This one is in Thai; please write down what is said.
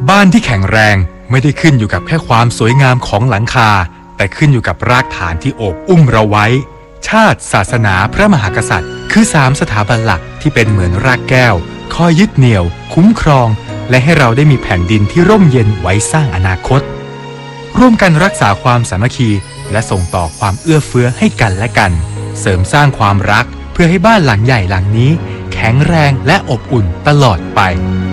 บ้านที่แข็งแรงไม่ได้ขึ้นอยู่กับแค่ความสวยงามของหลังคาแต่ขึ้นอยู่กับรากฐานที่โอบอุ้มเราไว้ชาติศาสนาพระมหากษัตริย์คือ3สถาบันหลักที่เป็นเหมือนรากแก้วคอยยึดเหนี่ยวคุ้มครองและให้เราได้มีแผ่นดินที่ร่มเย็นไว้สร้างอนาคตร่วมกันรักษาความสามัคคีและส่งต่อความเอื้อเฟื้อให้กันและกันเสริมสร้างความรักเพื่อให้บ้านหลังใหญ่หลังนี้แข็งแรงและอบอุ่นตลอดไป